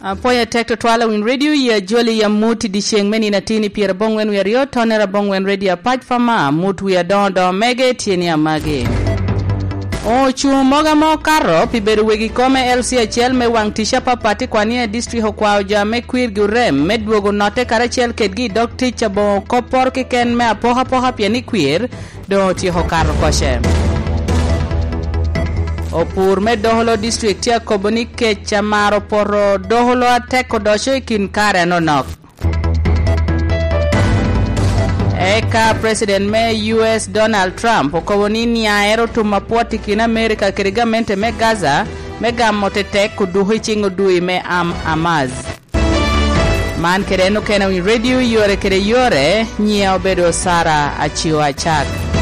Apoya tek to twala win radio ya joli ya muti di sheng meni na tini pira bongwen we rio tonera bongwen radio patch fama mutu ya dondo mege tieni amage. O chuo moga mo karo piberu wegi kome LCHL me wang tisha papati kwa niya district hokwao jame kwir gurem medwogo note karachel kedgi dok ticha bo kopor kiken me apoha piani kwir do ti hokaro koshe. Opur me doholo district ya kobonike chamaro poro doholo ateko dosho ikin kare nonok. Eka President me US Donald Trump okobonini ya ero tumapoti kin Amerika kirigamente me Gaza mega motete kuduhi chingo dui me amaz. Man kereno kena win radio yore kere yore nyia obedo Sara achiwa chak.